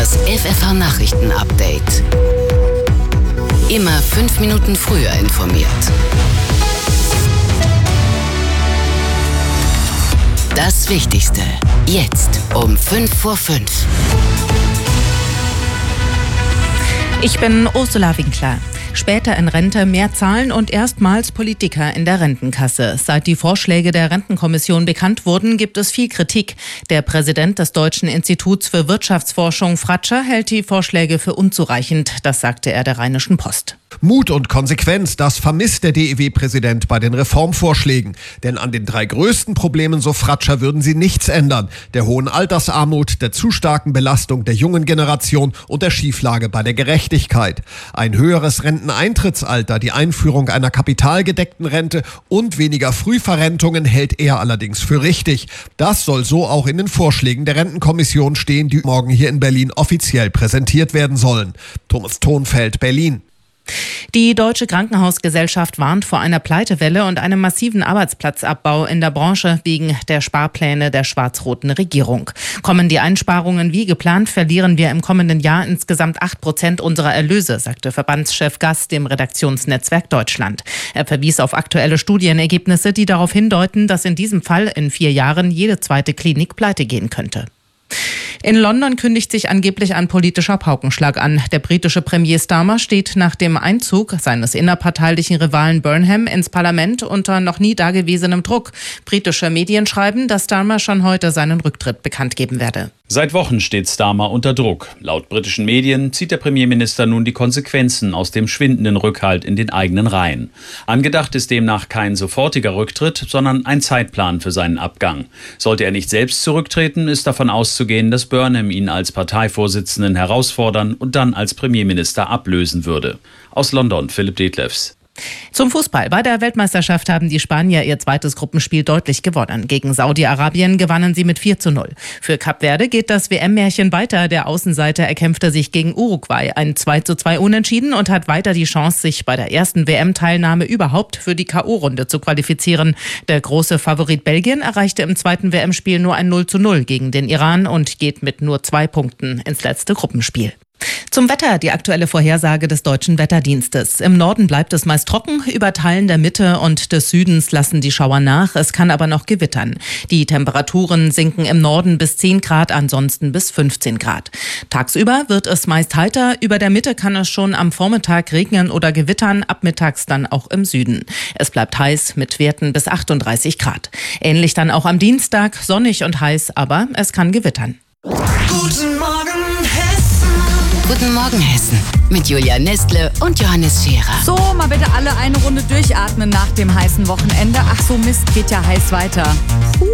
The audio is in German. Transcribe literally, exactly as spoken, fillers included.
Das F F H-Nachrichten-Update. Immer fünf Minuten früher informiert. Das Wichtigste. Jetzt um fünf vor fünf. Ich bin Ursula Winkler. Später in Rente mehr zahlen und erstmals Politiker in der Rentenkasse. Seit die Vorschläge der Rentenkommission bekannt wurden, gibt es viel Kritik. Der Präsident des Deutschen Instituts für Wirtschaftsforschung, Fratscher, hält die Vorschläge für unzureichend. Das sagte er der Rheinischen Post. Mut und Konsequenz, das vermisst der D E W-Präsident bei den Reformvorschlägen. Denn an den drei größten Problemen, so Fratscher, würden sie nichts ändern. Der hohen Altersarmut, der zu starken Belastung der jungen Generation und der Schieflage bei der Gerechtigkeit. Ein höheres Renteneintrittsalter, die Einführung einer kapitalgedeckten Rente und weniger Frühverrentungen hält er allerdings für richtig. Das soll so auch in den Vorschlägen der Rentenkommission stehen, die morgen hier in Berlin offiziell präsentiert werden sollen. Thomas Thonfeld, Berlin. Die Deutsche Krankenhausgesellschaft warnt vor einer Pleitewelle und einem massiven Arbeitsplatzabbau in der Branche wegen der Sparpläne der schwarz-roten Regierung. Kommen die Einsparungen wie geplant, verlieren wir im kommenden Jahr insgesamt acht Prozent unserer Erlöse, sagte Verbandschef Gass dem Redaktionsnetzwerk Deutschland. Er verwies auf aktuelle Studienergebnisse, die darauf hindeuten, dass in diesem Fall in vier Jahren jede zweite Klinik pleite gehen könnte. In London kündigt sich angeblich ein politischer Paukenschlag an. Der britische Premier Starmer steht nach dem Einzug seines innerparteilichen Rivalen Burnham ins Parlament unter noch nie dagewesenem Druck. Britische Medien schreiben, dass Starmer schon heute seinen Rücktritt bekannt geben werde. Seit Wochen steht Starmer unter Druck. Laut britischen Medien zieht der Premierminister nun die Konsequenzen aus dem schwindenden Rückhalt in den eigenen Reihen. Angedacht ist demnach kein sofortiger Rücktritt, sondern ein Zeitplan für seinen Abgang. Sollte er nicht selbst zurücktreten, ist davon auszugehen, dass Burnham ihn als Parteivorsitzenden herausfordern und dann als Premierminister ablösen würde. Aus London, Philipp Detlefs. Zum Fußball. Bei der Weltmeisterschaft haben die Spanier ihr zweites Gruppenspiel deutlich gewonnen. Gegen Saudi-Arabien gewannen sie mit vier zu null. Für Kap Verde geht das W M-Märchen weiter. Der Außenseiter erkämpfte sich gegen Uruguay ein zwei zu zwei Unentschieden und hat weiter die Chance, sich bei der ersten W M-Teilnahme überhaupt für die K O-Runde zu qualifizieren. Der große Favorit Belgien erreichte im zweiten W M-Spiel nur ein null zu null gegen den Iran und geht mit nur zwei Punkten ins letzte Gruppenspiel. Zum Wetter die aktuelle Vorhersage des Deutschen Wetterdienstes. Im Norden bleibt es meist trocken, über Teilen der Mitte und des Südens lassen die Schauer nach, es kann aber noch gewittern. Die Temperaturen sinken im Norden bis zehn Grad, ansonsten bis fünfzehn Grad. Tagsüber wird es meist heiter, über der Mitte kann es schon am Vormittag regnen oder gewittern, abmittags dann auch im Süden. Es bleibt heiß mit Werten bis achtunddreißig Grad. Ähnlich dann auch am Dienstag, sonnig und heiß, aber es kann gewittern. Guten Morgen, Hessen. Guten Morgen, Hessen. Mit Julia Nestle und Johannes Scherer. So, mal bitte alle eine Runde durchatmen nach dem heißen Wochenende. Ach so, Mist, geht ja heiß weiter.